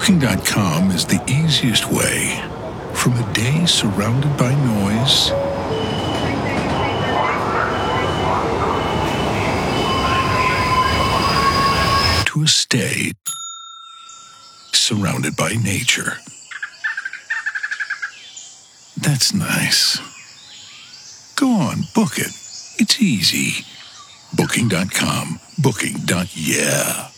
Booking.com is the easiest way from a day surrounded by noise to a stay surrounded by nature. That's nice. Go on, book it. It's easy. Booking.com. Booking.yeah.